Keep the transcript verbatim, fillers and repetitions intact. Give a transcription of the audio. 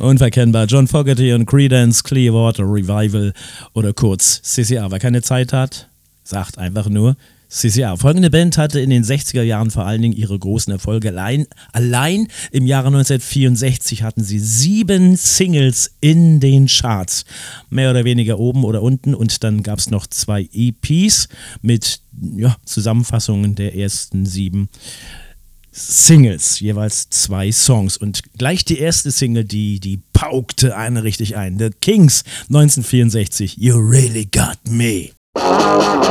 Unverkennbar. John Fogerty und Creedence Clearwater Revival oder kurz C C R. Wer keine Zeit hat, sagt einfach nur C C R. Folgende Band hatte in den sechziger Jahren vor allen Dingen ihre großen Erfolge. Allein, allein im Jahre neunzehnhundertvierundsechzig hatten sie sieben Singles in den Charts. Mehr oder weniger oben oder unten. Und dann gab es noch zwei E Ps mit ja, Zusammenfassungen der ersten sieben Singles, jeweils zwei Songs. Und gleich die erste Single, die, die paukte einen richtig ein. The Kings, neunzehnhundertvierundsechzig, You Really Got Me.